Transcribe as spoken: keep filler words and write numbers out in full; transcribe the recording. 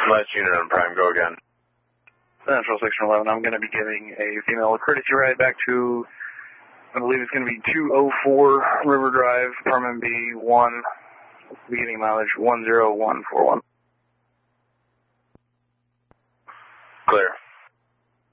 Last unit on Prime, go again. Central Section eleven, I'm going to be giving a female a courtesy ride back to, I believe it's going to be two oh four River Drive, apartment B one, beginning mileage one zero one four one.